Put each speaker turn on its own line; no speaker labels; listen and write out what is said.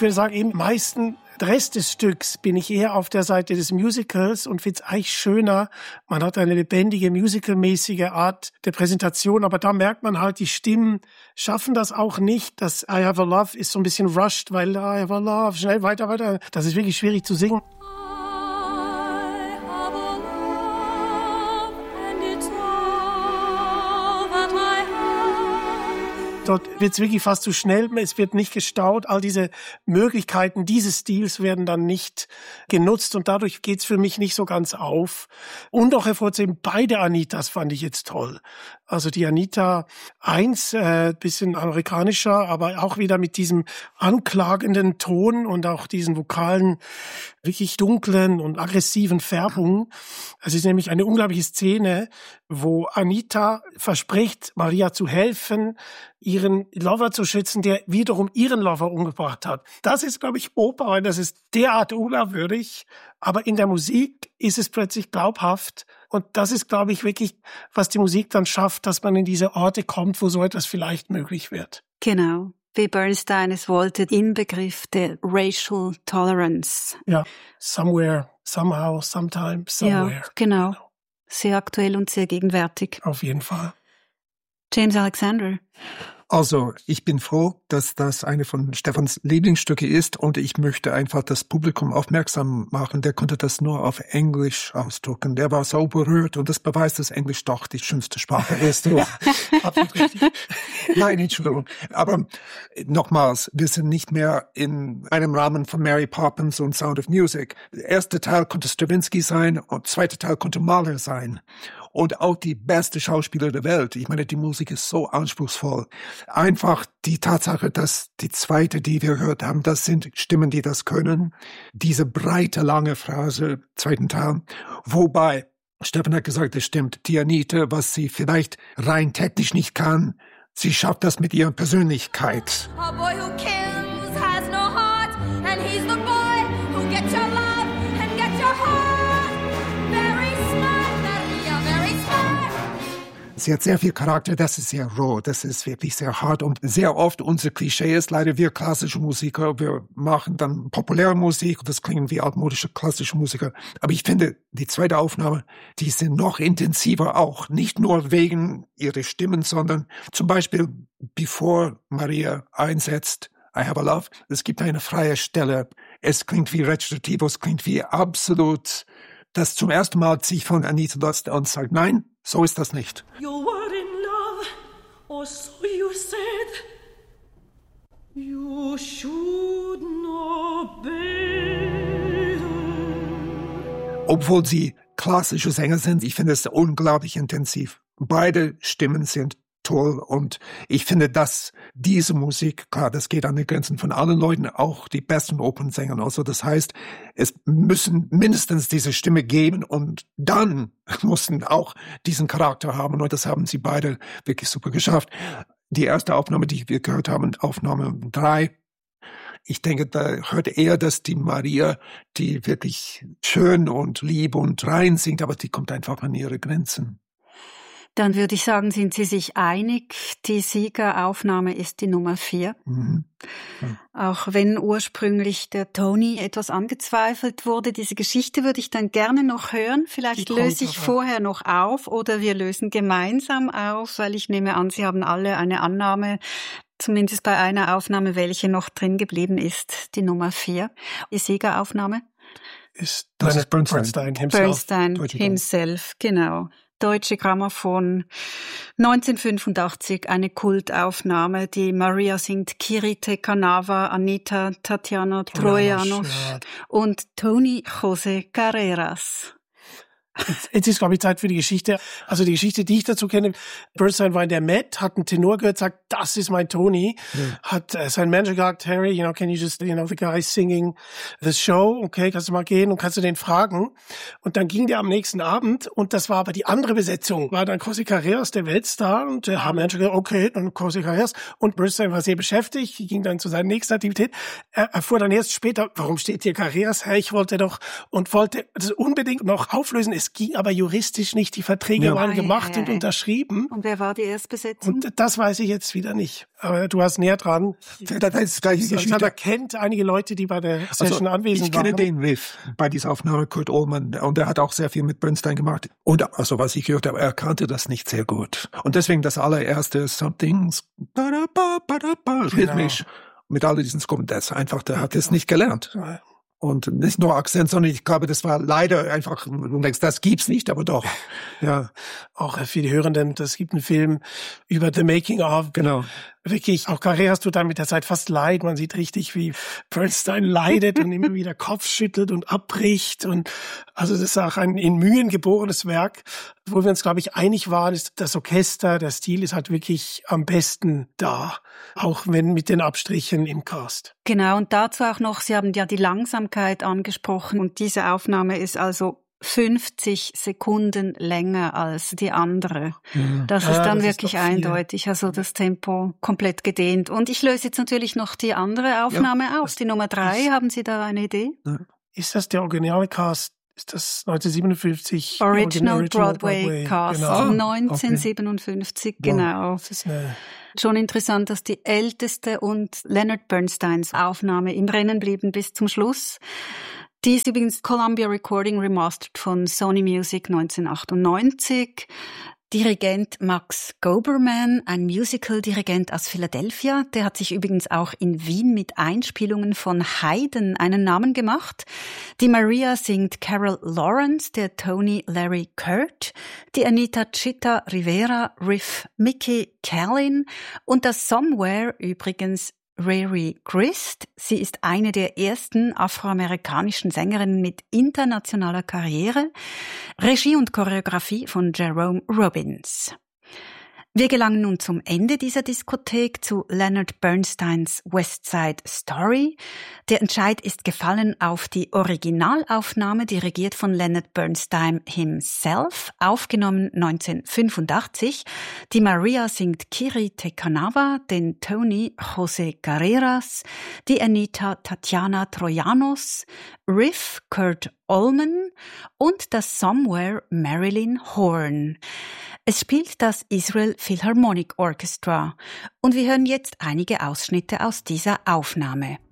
würde sagen, im meisten Rest des Stücks bin ich eher auf der Seite des Musicals und finde es eigentlich schöner. Man hat eine lebendige, musicalmäßige Art der Präsentation, aber da merkt man halt, die Stimmen schaffen das auch nicht. Das I Have a Love ist so ein bisschen rushed, weil I Have a Love, schnell weiter. Das ist wirklich schwierig zu singen. Dort wird es wirklich fast zu schnell, es wird nicht gestaut. All diese Möglichkeiten dieses Stils werden dann nicht genutzt und dadurch geht's für mich nicht so ganz auf. Und auch hervorzuheben, beide Anitas fand ich jetzt toll. Also die Anita 1, bisschen amerikanischer, aber auch wieder mit diesem anklagenden Ton und auch diesen vokalen, wirklich dunklen und aggressiven Färbungen. Es ist nämlich eine unglaubliche Szene, wo Anita verspricht, Maria zu helfen, ihren Lover zu schützen, der wiederum ihren Lover umgebracht hat. Das ist, glaube ich, Oper, das ist derart unglaubwürdig, aber in der Musik ist es plötzlich glaubhaft. Und das ist, glaube ich, wirklich, was die Musik dann schafft, dass man in diese Orte kommt, wo so etwas vielleicht möglich wird.
Genau, wie Bernstein es wollte, Inbegriff der Racial Tolerance.
Ja, somewhere, somehow, sometime, somewhere.
Ja, genau. Sehr aktuell und sehr gegenwärtig.
Auf jeden Fall.
James Alexander.
Also, ich bin froh, dass das eine von Stephans Lieblingsstücke ist und ich möchte einfach das Publikum aufmerksam machen. Der konnte das nur auf Englisch ausdrücken. Der war so berührt und das beweist, dass Englisch doch die schönste Sprache ist. Ja, absolut richtig. Nein, Entschuldigung. Aber nochmals, wir sind nicht mehr in einem Rahmen von Mary Poppins und Sound of Music. Der erste Teil konnte Stravinsky sein und der zweite Teil konnte Mahler sein. Und auch die beste Schauspieler der Welt. Ich meine, die Musik ist so anspruchsvoll. Einfach die Tatsache, dass die zweite, die wir gehört haben, das sind Stimmen, die das können. Diese breite, lange Phrase, zweiten Teil. Wobei, Stefan hat gesagt, das stimmt, die Anita, was sie vielleicht rein technisch nicht kann, sie schafft das mit ihrer Persönlichkeit.
A boy who kills has no heart, and he's the boy who gets your love and gets your heart. Very smart, Maria, very smart.
Sie hat sehr viel Charakter, das ist sehr roh, das ist wirklich sehr hart und sehr oft unser Klischee ist leider, wir klassische Musiker, wir machen dann populäre Musik und das klingen wie altmodische klassische Musiker. Aber ich finde, die zweite Aufnahme, die sind noch intensiver auch, nicht nur wegen ihrer Stimmen, sondern zum Beispiel, bevor Maria einsetzt, I Have a Love, es gibt eine freie Stelle, es klingt wie Rezitativo, es klingt wie absolut, das zum ersten Mal sich von Anita lässt und sagt, nein, so ist das nicht.
You were in love, or so you said. You should know better.
Obwohl sie klassische Sänger sind, ich finde es unglaublich intensiv. Beide Stimmen sind toll und ich finde, dass diese Musik, klar, das geht an die Grenzen von allen Leuten, auch die besten Opernsänger. Also das heißt, es müssen mindestens diese Stimme geben und dann mussten auch diesen Charakter haben und das haben sie beide wirklich super geschafft. Die erste Aufnahme, die wir gehört haben, Aufnahme 3, ich denke, da hört eher, dass die Maria, die wirklich schön und lieb und rein singt, aber die kommt einfach an ihre Grenzen.
Dann würde ich sagen, sind Sie sich einig, die Siegeraufnahme ist die Nummer 4.
Mhm. Ja.
Auch wenn ursprünglich der Tony etwas angezweifelt wurde, diese Geschichte würde ich dann gerne noch hören. Vielleicht löse ich vorher noch auf oder wir lösen gemeinsam auf, weil ich nehme an, Sie haben alle eine Annahme, zumindest bei einer Aufnahme, welche noch drin geblieben ist, die Nummer 4. Die Siegeraufnahme?
Das ist Bernstein himself.
Bernstein himself, genau. Deutsche Grammophon, 1985, eine Kultaufnahme, die Maria singt Kirite Canava, Anita Tatiana Troyanos und Tony José Carreras.
Jetzt ist, glaube ich, Zeit für die Geschichte. Also die Geschichte, die ich dazu kenne, Bernstein war in der Met, hat einen Tenor gehört, sagt, das ist mein Tony. Ja. Hat sein Manager gesagt, Harry, can you just, the guy singing the show, okay, kannst du mal gehen und kannst du den fragen? Und dann ging der am nächsten Abend und das war aber die andere Besetzung. War dann José Carreras, der Weltstar, und der Manager gesagt, okay, dann José Carreras. Und Bernstein war sehr beschäftigt, ging dann zu seiner nächsten Aktivität. Er erfuhr dann erst später, warum steht hier Carreras? Hey, ich wollte das unbedingt noch auflösen. es ging aber juristisch nicht. Die Verträge waren gemacht und unterschrieben.
Und wer war die Erstbesetzung?
Und das weiß ich jetzt wieder nicht. Aber du warst näher dran.
Das ist gleiche Geschichte.
Man kennt einige Leute, die bei der Session anwesend waren.
Ich kenne den Riff bei dieser Aufnahme, Kurt Allman, und er hat auch sehr viel mit Bernstein gemacht. Und also was ich gehört habe, er kannte das nicht sehr gut. Und deswegen das allererste Something's rhythmisch mit all diesen Skummen, das einfach, der hat es nicht gelernt. Und nicht nur Akzent, sondern ich glaube, das war leider einfach, du denkst, das gibt's nicht, aber doch. Ja.
Auch für die Hörenden, das gibt einen Film über The Making of.
Genau.
Wirklich, auch Carreras tut dann mit der Zeit fast leid. Man sieht richtig, wie Bernstein leidet und immer wieder Kopf schüttelt und abbricht. Und also das ist auch ein in Mühen geborenes Werk. Wo wir uns, glaube ich, einig waren, ist das Orchester, der Stil ist halt wirklich am besten da. Auch wenn mit den Abstrichen im Cast.
Genau, und dazu auch noch, Sie haben ja die Langsamkeit angesprochen. Und diese Aufnahme ist also 50 Sekunden länger als die andere. Das ist dann wirklich eindeutig. Also das Tempo komplett gedehnt. Und ich löse jetzt natürlich noch die andere Aufnahme auf. Die Nummer 3. Haben Sie da eine Idee?
Ist das der originale Cast? Ist das 1957?
Original Broadway Cast. Genau. 1957, okay. Genau.
Das ist
schon interessant, dass die älteste und Leonard Bernsteins Aufnahme im Rennen blieben bis zum Schluss. Die ist übrigens Columbia Recording Remastered von Sony Music 1998. Dirigent Max Goberman, ein Musical-Dirigent aus Philadelphia. Der hat sich übrigens auch in Wien mit Einspielungen von Haydn einen Namen gemacht. Die Maria singt Carol Lawrence, der Tony Larry Kurt, die Anita Chita Rivera, Riff Mickey Callin und das Somewhere übrigens Rari Grist. Sie ist eine der ersten afroamerikanischen Sängerinnen mit internationaler Karriere. Regie und Choreografie von Jerome Robbins. Wir gelangen nun zum Ende dieser Diskothek zu Leonard Bernsteins West Side Story. Der Entscheid ist gefallen auf die Originalaufnahme, dirigiert von Leonard Bernstein himself, aufgenommen 1985. Die Maria singt Kiri Te Kanawa, den Tony José Carreras, die Anita Tatjana Trojanos, Riff Kurt Allman und das Somewhere Marilyn Horne. Es spielt das Israel Philharmonic Orchestra und wir hören jetzt einige Ausschnitte aus dieser Aufnahme.